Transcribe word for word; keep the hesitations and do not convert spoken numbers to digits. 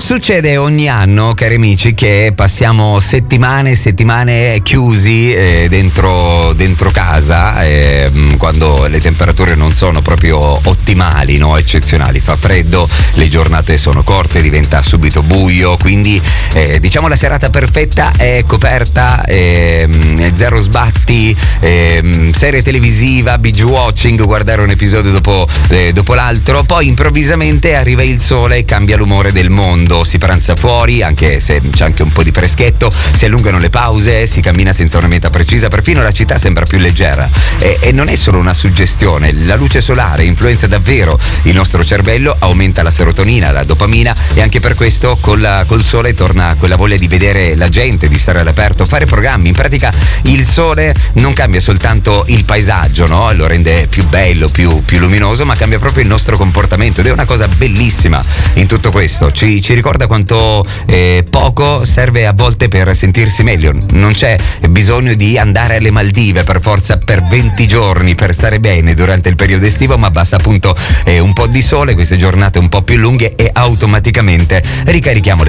Succede ogni anno, cari amici, che passiamo settimane e settimane chiusi eh, dentro, dentro casa eh, quando le temperature non sono proprio ottimali, no? Eccezionali, fa freddo, le giornate sono corte, diventa subito buio, quindi eh, diciamo la serata perfetta è coperta, eh, zero sbatti, eh, serie televisiva, binge watching, guardare un episodio dopo, eh, dopo l'altro, poi improvvisamente arriva il sole e cambia l'umore del mondo, si pranza fuori anche se c'è anche un po' di freschetto, si allungano le pause, si cammina senza una meta precisa, perfino la città sembra più leggera e, e non è solo una suggestione, la luce solare influenza davvero il nostro cervello, aumenta la serotonina, la dopamina e anche per questo col, col sole torna quella voglia di vedere la gente, di stare all'aperto, fare programmi. In pratica il sole non cambia soltanto il paesaggio, no? Lo rende più bello, più, più luminoso, ma cambia proprio il nostro comportamento ed è una cosa bellissima in tutto questo, ci, ci ricorda quanto eh, poco serve a volte per sentirsi meglio, non c'è bisogno di andare alle Maldive per forza per venti giorni per stare bene durante il periodo estivo, ma basta appunto eh, un po' di sole, queste giornate un po' più lunghe e automaticamente ricarichiamo le